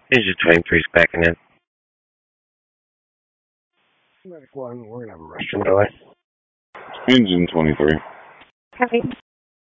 Engine 23 is backing in. Medic 1, we're going to have a restroom delay. Engine 23. Copy.